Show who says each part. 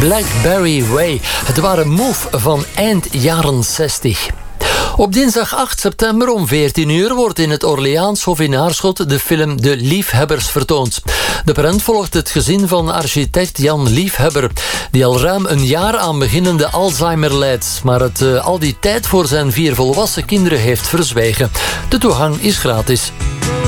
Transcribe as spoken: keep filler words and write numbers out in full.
Speaker 1: Blackberry Way. Het waren Move van eind jaren zestig. Op dinsdag acht september om veertien uur wordt in het Orleaanshof in Aarschot de film De Liefhebbers vertoond. De prent volgt het gezin van architect Jan Liefhebber, die al ruim een jaar aan beginnende Alzheimer lijdt, maar het uh, al die tijd voor zijn vier volwassen kinderen heeft verzwegen. De toegang is gratis.